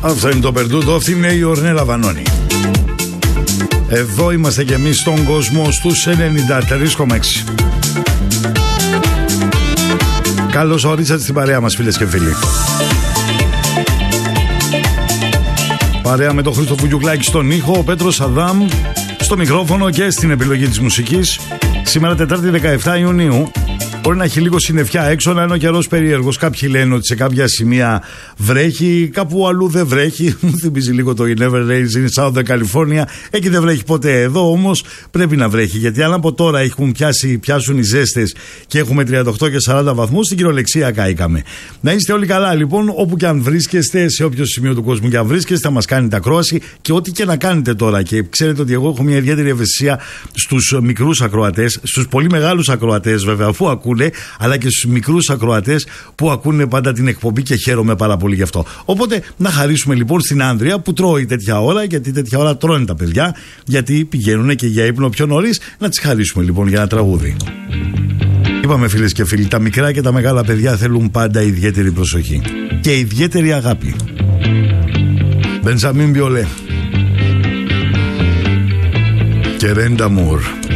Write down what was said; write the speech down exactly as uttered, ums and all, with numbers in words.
Αυτό είναι το Περντούτο, αυτή είναι η Ορνέλα Βανώνη. Εδώ είμαστε κι εμείς στον κόσμο στους ενενήντα τρία κόμμα έξι. Καλώς ορίσατε στην παρέα μας, φίλες και φίλοι. Παρέα με τον Χρήστο Βουγιουκλάκη στον ήχο, ο Πέτρος Αδάμ στο μικρόφωνο και στην επιλογή της μουσικής. Σήμερα Τετάρτη δεκαεφτά Ιουνίου. Μπορεί να έχει λίγο συννεφιά έξω, να είναι ο καιρός περίεργος. Κάποιοι λένε ότι σε κάποια σημεία βρέχει, κάπου αλλού δεν βρέχει. Μου θυμίζει λίγο το It Never Rains in Southern California. Εκεί δεν βρέχει ποτέ. Εδώ όμως πρέπει να βρέχει. Γιατί αν από τώρα έχουν πιάσει, πιάσουν οι ζέστες και έχουμε τριάντα οκτώ και σαράντα βαθμούς, στην κυριολεξία κάηκαμε. Να είστε όλοι καλά λοιπόν, όπου και αν βρίσκεστε, σε όποιο σημείο του κόσμου και αν βρίσκεστε, θα μας κάνετε ακρόαση και ό,τι και να κάνετε τώρα. Και ξέρετε ότι εγώ έχω μια ιδιαίτερη ευαισθησία στους μικρούς ακροατές, στους πολύ μεγάλους ακροατές βέβαια που ακούνε, αλλά και στους μικρούς ακροατές που ακούνε πάντα την εκπομπή και χαίρομαι πάρα πολύ γι' αυτό. Οπότε να χαρίσουμε λοιπόν στην Άνδρια που τρώει τέτοια ώρα, γιατί τέτοια ώρα τρώνε τα παιδιά, γιατί πηγαίνουν και για ύπνο πιο νωρίς. Να τις χαρίσουμε λοιπόν για ένα τραγούδι. Είπαμε, φίλες και φίλοι, τα μικρά και τα μεγάλα παιδιά θέλουν πάντα ιδιαίτερη προσοχή και ιδιαίτερη αγάπη. Μπενζαμίν Βιολέ και Ρέντα Μουρ.